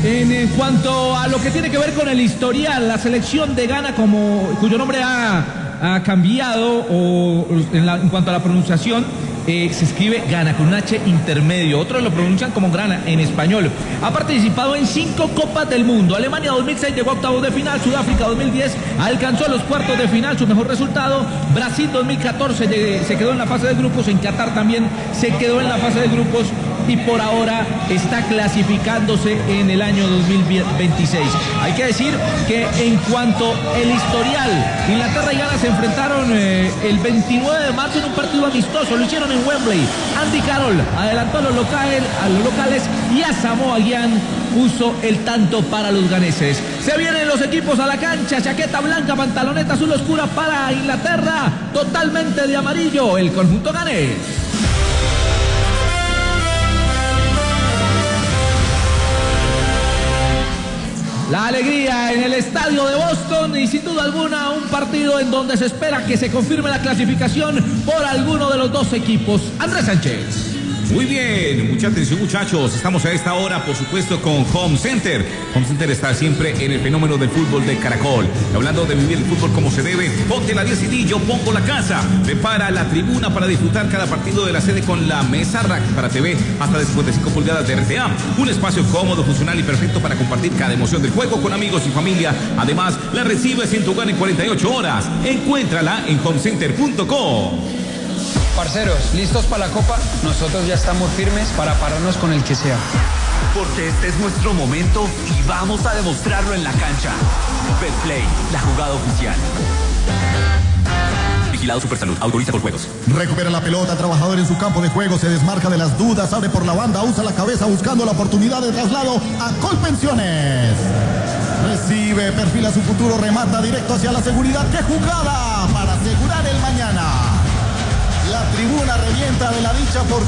En cuanto a lo que tiene que ver con el historial, la selección de Ghana, cuyo nombre ha cambiado, en cuanto a la pronunciación, se escribe Ghana con un H intermedio. Otros lo pronuncian como Ghana en español. Ha participado en 5 Copas del Mundo. Alemania 2006 llegó a octavos de final. Sudáfrica 2010 alcanzó los cuartos de final, su mejor resultado. Brasil 2014 se quedó en la fase de grupos. En Qatar también se quedó en la fase de grupos. Y por ahora está clasificándose en el año 2026. Hay que decir que en cuanto al historial, Inglaterra y Ghana se enfrentaron el 29 de marzo en un partido amistoso. Lo hicieron en Wembley. Andy Carroll adelantó a los locales y Asamoah Gyan puso el tanto para los ganeses. Se vienen los equipos a la cancha. Chaqueta blanca, pantaloneta azul oscura para Inglaterra. Totalmente de amarillo el conjunto ganés. La alegría en el estadio de Boston y sin duda alguna un partido en donde se espera que se confirme la clasificación por alguno de los dos equipos. Andrés Sánchez. Muy bien, mucha atención muchachos, estamos a esta hora por supuesto con Home Center. Home Center está siempre en el fenómeno del fútbol de Caracol. Hablando de vivir el fútbol como se debe, ponte la 10 y yo pongo la casa. Prepara la tribuna para disfrutar cada partido de la sede con la mesa rack para TV hasta de 55 pulgadas de RTA. Un espacio cómodo, funcional y perfecto para compartir cada emoción del juego con amigos y familia. Además, la recibes en tu hogar en 48 horas. Encuéntrala en homecenter.com. Parceros, ¿listos para la Copa? Nosotros ya estamos firmes para pararnos con el que sea. Porque este es nuestro momento y vamos a demostrarlo en la cancha. Betplay, la jugada oficial. Vigilado Supersalud, autoriza por juegos. Recupera la pelota, trabajador en su campo de juego, se desmarca de las dudas, abre por la banda, usa la cabeza buscando la oportunidad de traslado a Colpensiones. Recibe, perfila su futuro, remata directo hacia la seguridad. ¡Qué jugada para asegurar el mañana! La tribuna revienta de la dicha por